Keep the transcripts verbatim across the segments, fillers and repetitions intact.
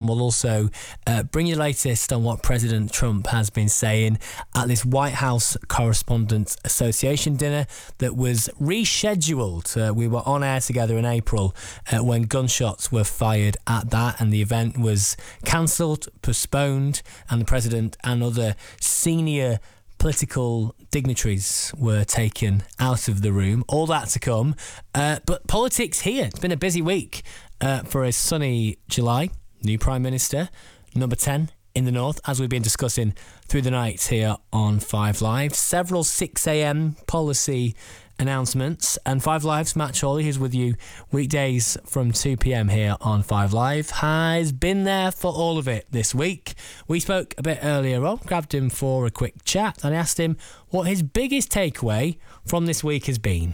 we'll also uh, bring you the latest on what President Trump has been saying at this White House Correspondents Association dinner that was rescheduled. Uh, we were on air together in April uh, when gunshots were fired at that, and the event was cancelled, postponed, and the President and other senior political dignitaries were taken out of the room. All that to come. Uh, but politics here. It's been a busy week uh, for a sunny July. New Prime Minister, number ten in the North, as we've been discussing through the night here on Five Live. Several six a.m. policy announcements. And Five Live's Matt Chorley, who's with you weekdays from two p.m. here on Five Live, has been there for all of it this week. We spoke a bit earlier on, grabbed him for a quick chat, and asked him what his biggest takeaway from this week has been.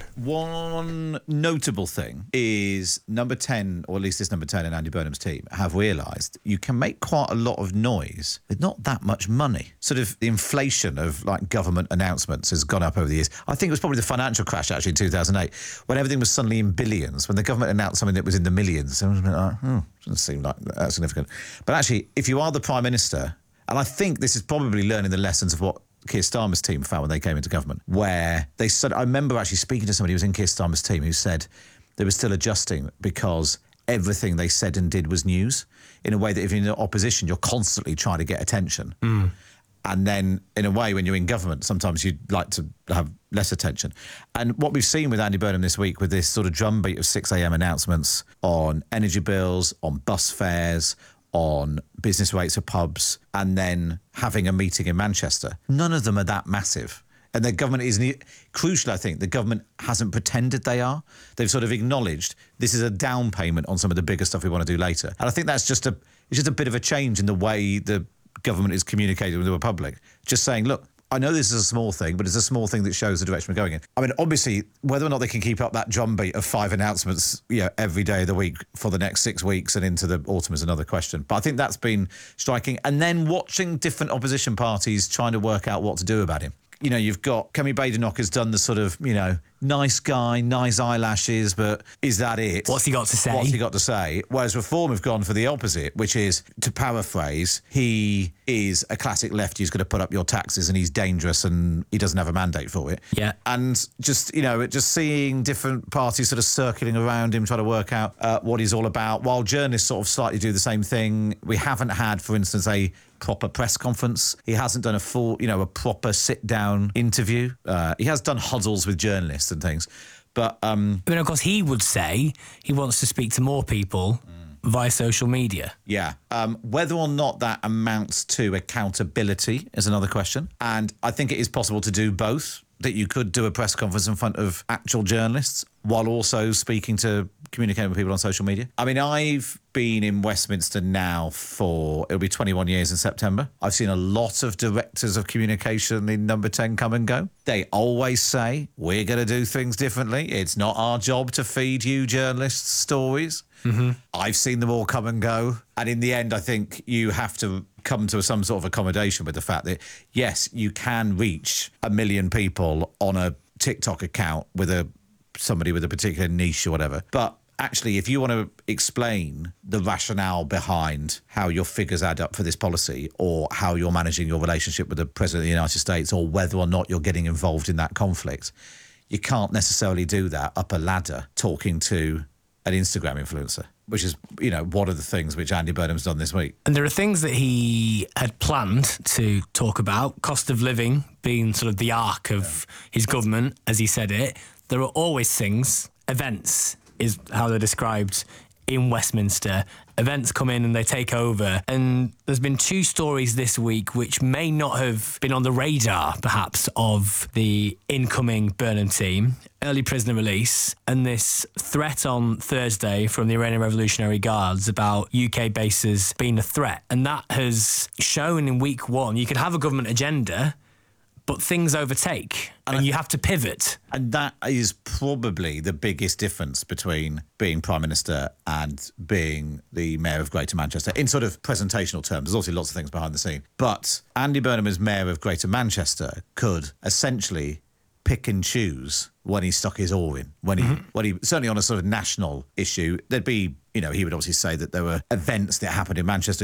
One notable thing is number ten, or at least this number ten in Andy Burnham's team, have realised you can make quite a lot of noise with not that much money. Sort of the inflation of like government announcements has gone up over the years. I think it was probably the financial crash actually in two thousand eight, when everything was suddenly in billions, when the government announced something that was in the millions. It was like, oh, doesn't seem like that significant. But actually, if you are the Prime Minister, and I think this is probably learning the lessons of what Keir Starmer's team found when they came into government, where they said, I remember actually speaking to somebody who was in Keir Starmer's team who said they were still adjusting because everything they said and did was news, in a way that if you're in the opposition, you're constantly trying to get attention. Mm. And then, in a way, when you're in government, sometimes you'd like to have less attention. And what we've seen with Andy Burnham this week, with this sort of drumbeat of six a.m. announcements on energy bills, on bus fares, on business rates of pubs, and then having a meeting in Manchester, none of them are that massive. And the government is, crucial, I think, the government hasn't pretended they are. They've sort of acknowledged this is a down payment on some of the bigger stuff we want to do later. And I think that's just a, it's just a bit of a change in the way the government is communicating with the public. Just saying, look, I know this is a small thing, but it's a small thing that shows the direction we're going in. I mean, obviously, whether or not they can keep up that drumbeat of five announcements, you know, every day of the week for the next six weeks and into the autumn is another question. But I think that's been striking. And then watching different opposition parties trying to work out what to do about him. You know, you've got Kemi Badenoch has done the sort of, you know, nice guy, nice eyelashes, but is that it? What's he got to say? What's he got to say? Whereas Reform have gone for the opposite, which is, to paraphrase, he is a classic lefty who's going to put up your taxes and he's dangerous and he doesn't have a mandate for it. Yeah. And just, you know, just seeing different parties sort of circling around him, trying to work out uh, what he's all about, while journalists sort of slightly do the same thing. We haven't had, for instance, a proper press conference. He hasn't done a full, you know, a proper sit-down interview. Uh, he has done huddles with journalists and things, but... Um, I mean, of course, he would say he wants to speak to more people mm. via social media. Yeah. Um, whether or not that amounts to accountability is another question. And I think it is possible to do both, that you could do a press conference in front of actual journalists while also speaking to, communicating with people on social media. I mean, I've been in Westminster now for, it'll be twenty-one years in September. I've seen a lot of directors of communication in Number ten come and go. They always say, we're going to do things differently. It's not our job to feed you journalists stories. Mm-hmm. I've seen them all come and go. And in the end, I think you have to come to some sort of accommodation with the fact that, yes, you can reach a million people on a TikTok account with a somebody with a particular niche or whatever. But actually, if you want to explain the rationale behind how your figures add up for this policy, or how you're managing your relationship with the President of the United States, or whether or not you're getting involved in that conflict, you can't necessarily do that up a ladder talking to an Instagram influencer, which is, you know, one of the things which Andy Burnham's done this week. And there are things that he had planned to talk about, cost of living being sort of the arc of yeah. his government, as he said it. There are always things, events is how they're described in Westminster. Events come in and they take over. And there's been two stories this week which may not have been on the radar, perhaps, of the incoming Burnham team. Early prisoner release and this threat on Thursday from the Iranian Revolutionary Guards about U K bases being a threat. And that has shown in week one, you could have a government agenda, but things overtake and, and you have to pivot. And that is probably the biggest difference between being Prime Minister and being the Mayor of Greater Manchester, in sort of presentational terms. There's also lots of things behind the scene. But Andy Burnham as Mayor of Greater Manchester could essentially pick and choose when he stuck his oar in. When he, mm-hmm. when he, certainly on a sort of national issue, there'd be, you know, he would obviously say that there were events that happened in Manchester